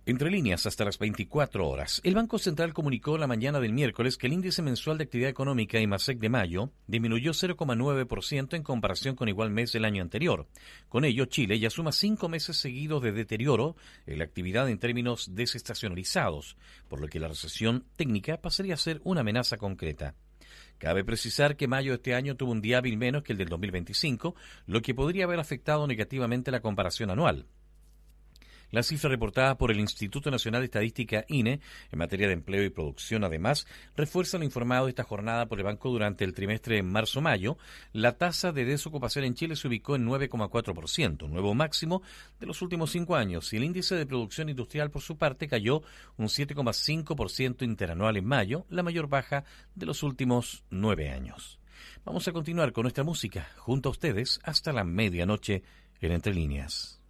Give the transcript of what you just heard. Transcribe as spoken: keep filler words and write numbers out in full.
Entre líneas, hasta las veinticuatro horas. El Banco Central comunicó la mañana del miércoles que el índice mensual de actividad económica IMACEC de mayo disminuyó cero coma nueve por ciento en comparación con igual mes del año anterior. Con ello, Chile ya suma cinco meses seguidos de deterioro en la actividad en términos desestacionalizados, por lo que la recesión técnica pasaría a ser una amenaza concreta. Cabe precisar que mayo de este año tuvo un día hábil menos que el del dos mil veinticinco, lo que podría haber afectado negativamente la comparación anual. Las cifras reportadas por el Instituto Nacional de Estadística I N E en materia de empleo y producción, además, refuerzan lo informado esta jornada por el banco durante el trimestre de marzo-mayo. La tasa de desocupación en Chile se ubicó en nueve coma cuatro por ciento, nuevo máximo de los últimos cinco años, y el índice de producción industrial, por su parte, cayó un siete coma cinco por ciento interanual en mayo, la mayor baja de los últimos nueve años. Vamos a continuar con nuestra música, junto a ustedes, hasta la medianoche en Entre Líneas.